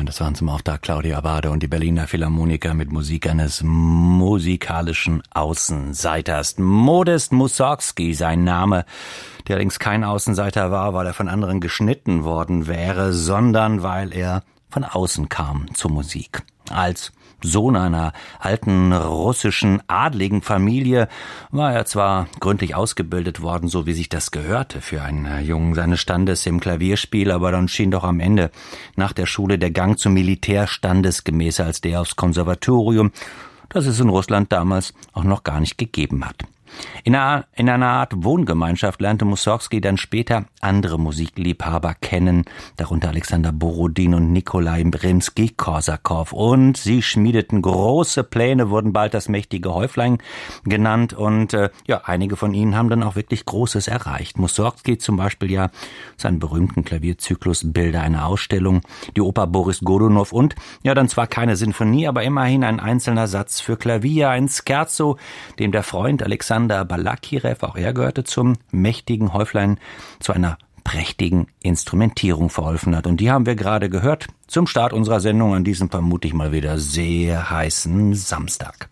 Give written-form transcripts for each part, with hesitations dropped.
Das waren zum Auftrag Claudia Abade und die Berliner Philharmoniker mit Musik eines musikalischen Außenseiters. Modest Mussorgsky, sein Name, der allerdings kein Außenseiter war, weil er von anderen geschnitten worden wäre, sondern weil er von außen kam zur Musik. Als Sohn einer alten russischen adligen Familie war er zwar gründlich ausgebildet worden, so wie sich das gehörte für einen Jungen seines Standes im Klavierspiel, aber dann schien doch am Ende nach der Schule der Gang zum Militär standesgemäßer als der aufs Konservatorium, das es in Russland damals auch noch gar nicht gegeben hat. In einer Art Wohngemeinschaft lernte Mussorgsky dann später andere Musikliebhaber kennen, darunter Alexander Borodin und Nikolai Rimsky-Korsakow. Und sie schmiedeten große Pläne, wurden bald das mächtige Häuflein genannt. Und einige von ihnen haben dann auch wirklich Großes erreicht. Mussorgsky zum Beispiel ja seinen berühmten Klavierzyklus Bilder einer Ausstellung, die Oper Boris Godunow und dann zwar keine Sinfonie, aber immerhin ein einzelner Satz für Klavier, ein Scherzo, dem der Freund Alexander Balakirev, auch er gehörte zum mächtigen Häuflein, zu einer prächtigen Instrumentierung verholfen hat. Und die haben wir gerade gehört zum Start unserer Sendung an diesem vermutlich mal wieder sehr heißen Samstag.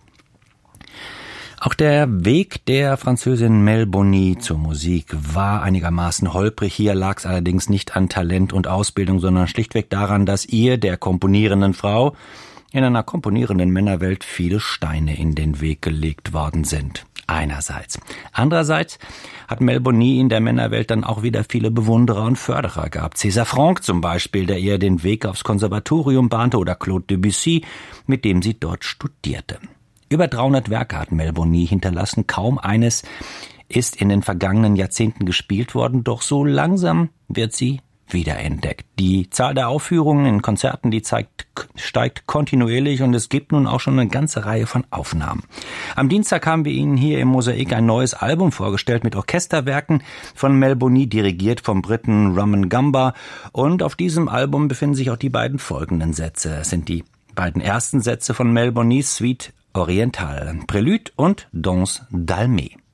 Auch der Weg der Französin Mel Bonny zur Musik war einigermaßen holprig. Hier lag es allerdings nicht an Talent und Ausbildung, sondern schlichtweg daran, dass ihr, der komponierenden Frau, in einer komponierenden Männerwelt viele Steine in den Weg gelegt worden sind. Einerseits. Andererseits hat Mel Bonny in der Männerwelt dann auch wieder viele Bewunderer und Förderer gehabt. César Franck zum Beispiel, der ihr den Weg aufs Konservatorium bahnte, oder Claude Debussy, mit dem sie dort studierte. Über 300 Werke hat Mel Bonny hinterlassen. Kaum eines ist in den vergangenen Jahrzehnten gespielt worden, doch so langsam wird sie wiederentdeckt. Die Zahl der Aufführungen in Konzerten, die steigt kontinuierlich und es gibt nun auch schon eine ganze Reihe von Aufnahmen. Am Dienstag haben wir Ihnen hier im Mosaik ein neues Album vorgestellt mit Orchesterwerken von Mel Bonny, dirigiert vom Briten Raman Gamba, und auf diesem Album befinden sich auch die beiden folgenden Sätze. Es sind die beiden ersten Sätze von Mel Bonnys Suite Orientale, Prélude und Danse d'Almé.